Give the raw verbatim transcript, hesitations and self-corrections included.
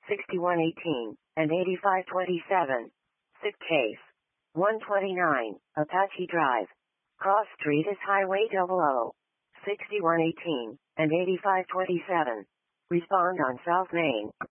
sixty-one eighteen, and eighty-five twenty-seven. Sick case. one twenty-nine, Apache Drive. Cross Street is Highway double oh. sixty-one eighteen, and eighty-five twenty-seven. Respond on South Main.